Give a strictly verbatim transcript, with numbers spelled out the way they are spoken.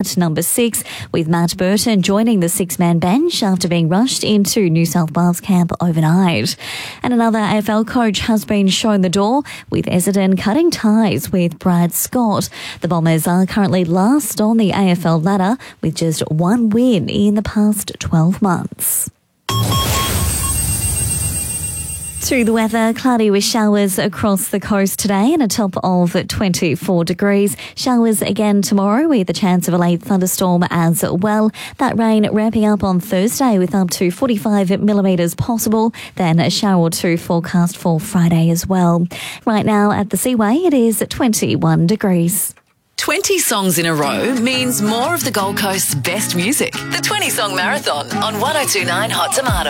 at number six, with Matt Burton joining the six-man bench after being rushed into New South Wales camp overnight. And another A F L coach has been shown the door, with Essendon cutting ties with Brad Scott. The Bombers are currently last on the A F L ladder with just one win in the past twelve months. To the weather, cloudy with showers across the coast today and a top of twenty-four degrees. Showers again tomorrow with a chance of a late thunderstorm as well. That rain ramping up on Thursday with up to forty-five millimetres possible. Then a shower or two forecast for Friday as well. Right now at the Seaway, it is twenty-one degrees. twenty songs in a row means more of the Gold Coast's best music. The twenty Song Marathon on one oh two point nine Hot Tomato.